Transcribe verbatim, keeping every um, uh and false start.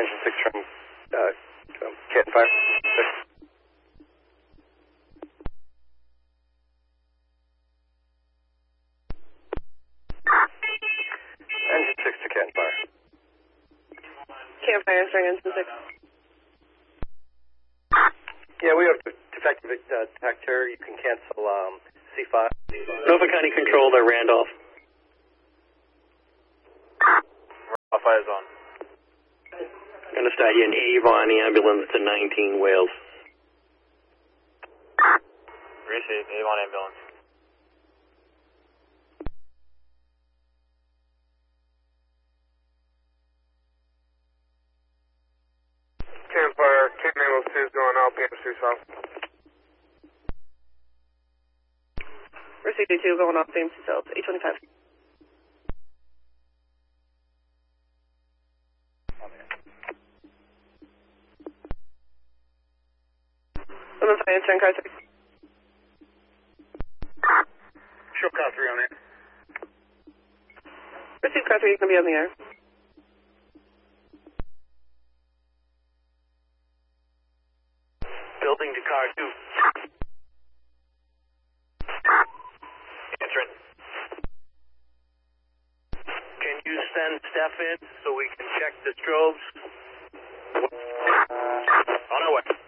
Engine six turn, uh, cat fire. Engine six to cat fire. Cat fire answering engine six. Yeah, we have defective uh, detector. You can cancel um, C five. Nova County Control to Randolph. Randolph eyes on. Going to start you an Avon ambulance to nineteen Wales. Receive, Avon ambulance. Campfire, Ken Ambulance two is going out, P M two south. Receive D two going off, P M two south, eight twenty-five. Lemon five answering car three. Show car three on it. Receive car three, you can be on the air. Building to car two. Answering. Can you send Steph in so we can check the strobes? On our way.